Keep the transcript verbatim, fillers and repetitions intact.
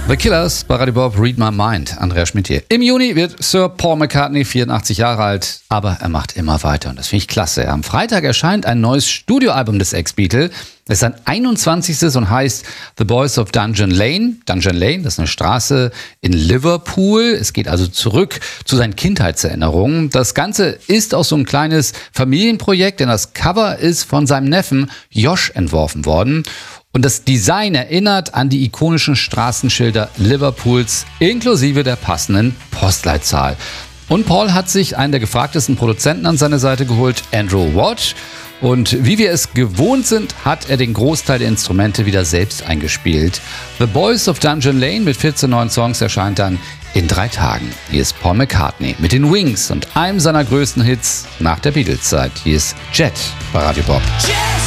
The Killers bei Radio Bob, Read My Mind. Andreas Schmidt hier. Im Juni wird Sir Paul McCartney vierundachtzig Jahre alt, aber er macht immer weiter und das finde ich klasse. Am Freitag erscheint ein neues Studioalbum des Ex-Beatle. Es ist sein einundzwanzigstes und heißt The Boys of Dungeon Lane. Dungeon Lane, das ist eine Straße in Liverpool. Es geht also zurück zu seinen Kindheitserinnerungen. Das Ganze ist auch so ein kleines Familienprojekt, denn das Cover ist von seinem Neffen Josh entworfen worden. Und das Design erinnert an die ikonischen Straßenschilder Liverpools inklusive der passenden Postleitzahl. Und Paul hat sich einen der gefragtesten Produzenten an seine Seite geholt, Andrew Watt. Und wie wir es gewohnt sind, hat er den Großteil der Instrumente wieder selbst eingespielt. The Boys of Dungeon Lane mit vierzehn neuen Songs erscheint dann in drei Tagen. Hier ist Paul McCartney mit den Wings und einem seiner größten Hits nach der Beatles-Zeit. Hier ist Jet bei Radio Bob. Yes!